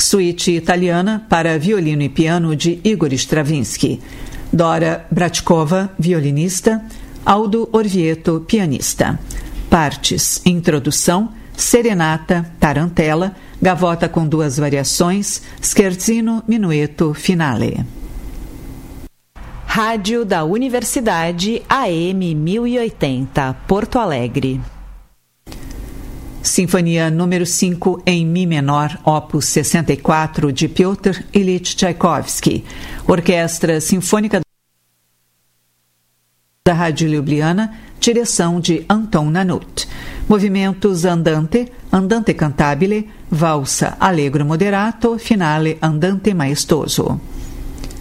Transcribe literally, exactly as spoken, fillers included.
Suíte italiana para violino e piano de Igor Stravinsky. Dora Bratkova, violinista. Aldo Orvieto, pianista. Partes: introdução, serenata, tarantela, gavota com duas variações, scherzino, minueto, finale. Rádio da Universidade A M mil e oitenta, Porto Alegre. Sinfonia número cinco em Mi menor, opus sessenta e quatro, de Piotr Ilyich Tchaikovsky. Orquestra Sinfônica da Rádio Ljubljana, direção de Anton Nanut. Movimentos andante, andante cantabile, valsa allegro moderato, finale andante maestoso.